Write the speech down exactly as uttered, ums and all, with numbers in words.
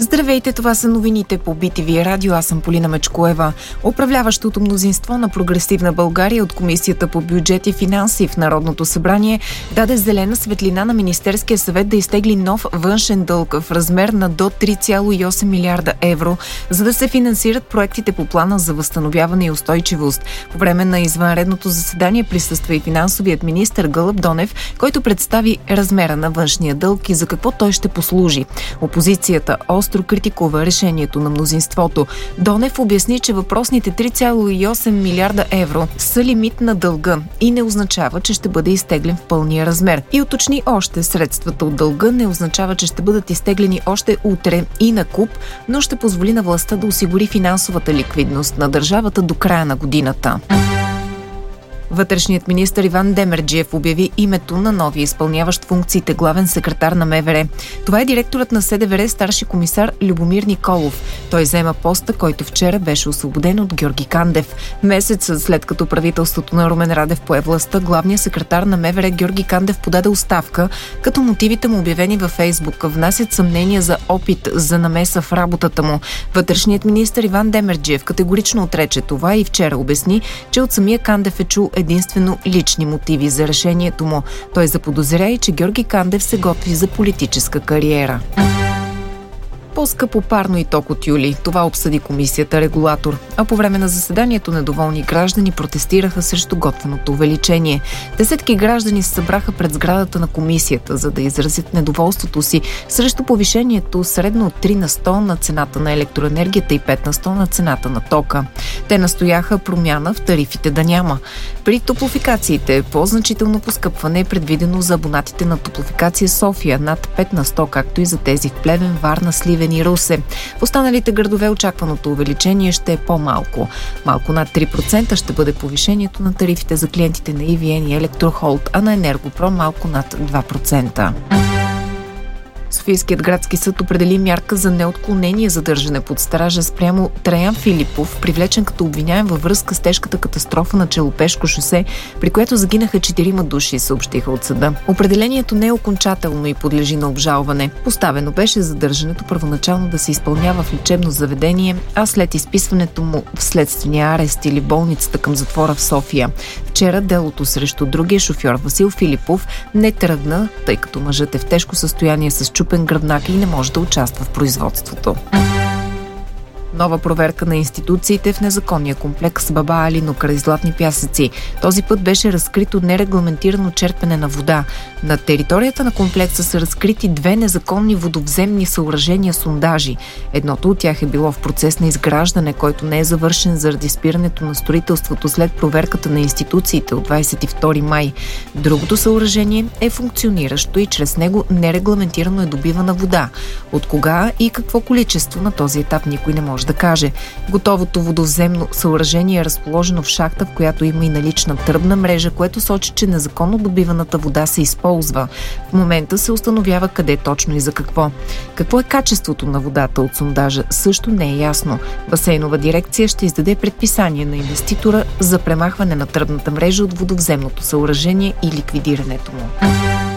Здравейте, това са новините по Би Ти Ви радио. Аз съм Полина Мечкоева. Управляващото мнозинство на Прогресивна България от Комисията по бюджет и финанси в Народното събрание даде зелена светлина на Министерския съвет да изтегли нов външен дълг в размер на до три цяло и осем милиарда евро, за да се финансират проектите по плана за възстановяване и устойчивост. По време на извънредното заседание присъства и финансовият министър Гълъб Донев, който представи размера на външния дълг и за какво той ще послужи. Опозицията остро критикува решението на мнозинството. Донев обясни, че въпросните три цяло и осем милиарда евро са лимит на дълга и не означава, че ще бъде изтеглен в пълния размер. И уточни още, средствата от дълга не означава, че ще бъдат изтеглени още утре и на куп, но ще позволи на властта да осигури финансовата ликвидност на държавата до края на годината. Вътрешният министър Иван Демерджиев обяви името на новия изпълняващ функциите главен секретар на МВР. Това е директорът на С Д В Р, старши комисар Любомир Николов. Той взема поста, който вчера беше освободен от Георги Кандев. Месец след като правителството на Румен Радев пое властта, главният секретар на М В Р Георги Кандев подаде оставка, като мотивите му, обявени във Фейсбук, внасят съмнения за опит за намеса в работата му. Вътрешният министър Иван Демерджиев категорично отрече това и вчера обясни, че от самия Кандев е чул единствено лични мотиви за решението му. Той заподозря и, че Георги Кандев се готви за политическа кариера. По-скъпо парно и ток от юли. Това обсъди комисията регулатор. А по време на заседанието недоволни граждани протестираха срещу готвеното увеличение. Десетки граждани се събраха пред сградата на комисията, за да изразят недоволството си срещу повишението средно от три на сто на цената на електроенергията и пет на сто на цената на тока. Те настояха промяна в тарифите да няма. При топлофикациите по-значително поскъпване е предвидено за абонатите на Топлофикация София над пет на сто, както и за тези в Плевен, Варна, Сливен и Русе. В останалите градове очакваното увеличение ще е по-малко. Малко над три процента ще бъде повишението на тарифите за клиентите на И Ви Ен и Електрохолд, а на Енергопром малко над два процента. Софийският градски съд определи мярка за неотклонение задържане под стража спрямо Траян Филипов, привлечен като обвиняем във връзка с тежката катастрофа на Челопешко шосе, при което загинаха четирима души, съобщиха от съда. Определението не е окончателно и подлежи на обжалване. Поставено беше задържането първоначално да се изпълнява в лечебно заведение, а след изписването му в следствения арест или болницата към затвора в София. Вчера делото срещу другия шофьор Васил Филипов не тръгна, тъй като мъжът е в тежко състояние с чупен гръбнак и не може да участва в производството. Нова проверка на институциите в незаконния комплекс Баба Али край Златни пясъци. Този път беше разкрит от нерегламентирано черпене на вода. На територията на комплекса са разкрити две незаконни водовземни съоръжения сондажи. Едното от тях е било в процес на изграждане, който не е завършен заради спирането на строителството след проверката на институциите от двадесет и втори май. Другото съоръжение е функциониращо и чрез него нерегламентирано е добивана вода. От кога и какво количество на този етап никой не може да каже. Готовото водовземно съоръжение е разположено в шахта, в която има и налична тръбна мрежа, което сочи, че незаконно добиваната вода се използва. В момента се установява къде точно и за какво. Какво е качеството на водата от сондажа, също не е ясно. Басейнова дирекция ще издаде предписание на инвеститора за премахване на тръбната мрежа от водовземното съоръжение и ликвидирането му.